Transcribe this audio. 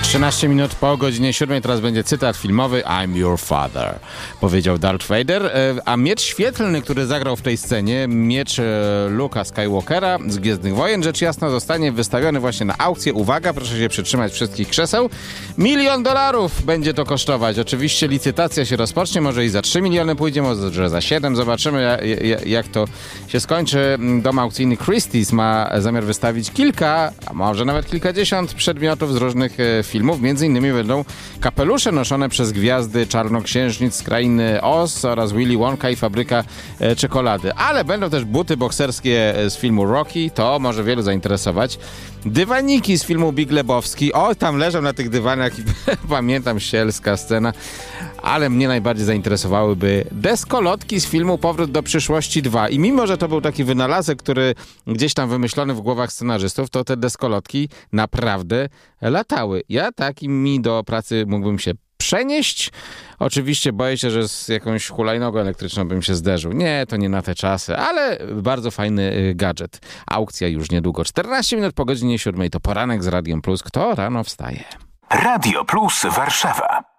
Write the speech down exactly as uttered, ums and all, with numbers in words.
trzynaście minut po godzinie siódmej, teraz będzie cytat filmowy I'm your father, powiedział Darth Vader, a miecz świetlny, który zagrał w tej scenie, miecz Luke'a Skywalkera z Gwiezdnych Wojen, rzecz jasna zostanie wystawiony właśnie na aukcję. Uwaga, proszę się przytrzymać wszystkich krzeseł. Milion dolarów będzie to kosztować. Oczywiście licytacja się rozpocznie, może i za trzy miliony pójdzie, może za siedem, zobaczymy jak to się skończy. Dom aukcyjny Christie's ma zamiar wystawić kilka, a może nawet kilkadziesiąt przedmiotów z różnych filmów. Między innymi będą kapelusze noszone przez gwiazdy czarnoksiężnic z krainy Oz oraz Willy Wonka i fabryka e, czekolady. Ale będą też buty bokserskie z filmu Rocky, to może wielu zainteresować. Dywaniki z filmu Big Lebowski. O, tam leżą na tych dywanach i pamiętam, sielska scena. Ale mnie najbardziej zainteresowałyby deskolotki z filmu Powrót do przyszłości dwa. I mimo, że to był taki wynalazek, który gdzieś tam wymyślony w głowach scenarzystów, to te deskolotki naprawdę latały. Ja takimi do pracy mógłbym się przenieść. Oczywiście boję się, że z jakąś hulajnogą elektryczną bym się zderzył. Nie, to nie na te czasy, ale bardzo fajny gadżet. Aukcja już niedługo. czternaście minut po godzinie siódmej to poranek z Radiem Plus. Kto rano wstaje? Radio Plus Warszawa.